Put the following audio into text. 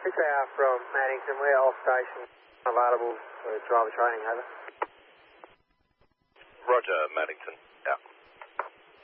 6AR from Maddington, we're off station, available for driver training, over. Roger, Maddington, out.